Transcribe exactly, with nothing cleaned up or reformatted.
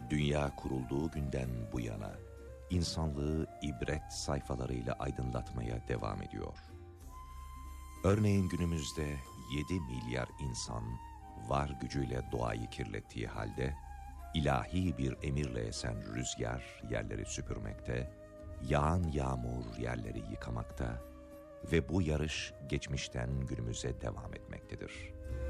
Dünya kurulduğu günden bu yana insanlığı ibret sayfalarıyla aydınlatmaya devam ediyor. Örneğin günümüzde yedi milyar insan var gücüyle doğayı kirlettiği halde, ilahi bir emirle esen rüzgar yerleri süpürmekte, yağan yağmur yerleri yıkamakta ve bu yarış geçmişten günümüze devam etmektedir.